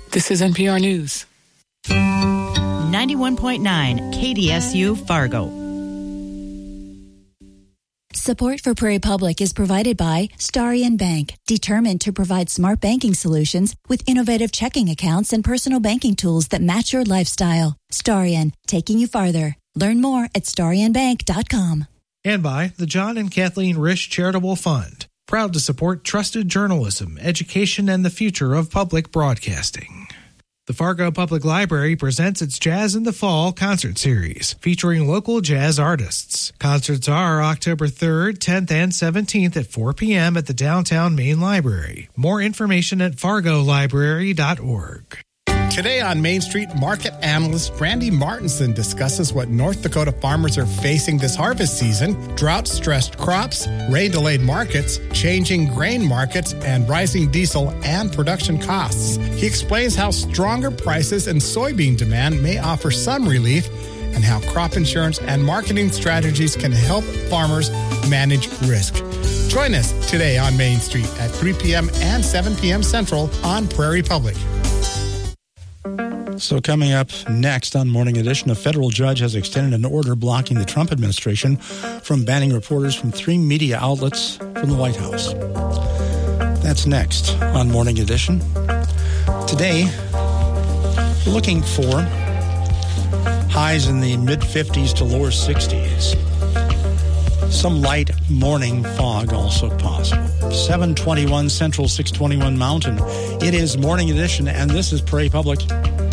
This is NPR News. 91.9 KDSU Fargo. Support for Prairie Public is provided by Starion Bank, determined to provide smart banking solutions with innovative checking accounts and personal banking tools that match your lifestyle. Starion, taking you farther. Learn more at starionbank.com. And by the John and Kathleen Risch Charitable Fund, proud to support trusted journalism, education, and the future of public broadcasting. The Fargo Public Library presents its Jazz in the Fall concert series, featuring local jazz artists. Concerts are October 3rd, 10th, and 17th at 4 p.m. at the Downtown Main Library. More information at fargolibrary.org. Today on Main Street, market analyst Brandy Martinson discusses what North Dakota farmers are facing this harvest season: drought-stressed crops, rain-delayed markets, changing grain markets, and rising diesel and production costs. He explains how stronger prices and soybean demand may offer some relief, and how crop insurance and marketing strategies can help farmers manage risk. Join us today on Main Street at 3 p.m. and 7 p.m. Central on Prairie Public. So coming up next on Morning Edition, a federal judge has extended an order blocking the Trump administration from banning reporters from 3 media outlets from the White House. That's next on Morning Edition. Today, we're looking for highs in the mid-50s to lower 60s. Some light morning fog also possible. 721 Central, 621 Mountain. It is Morning Edition, and this is Prairie Public.